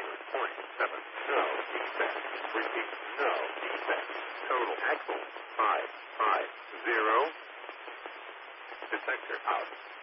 No defects. Repeat, no defects. Total axle 550. Detector out.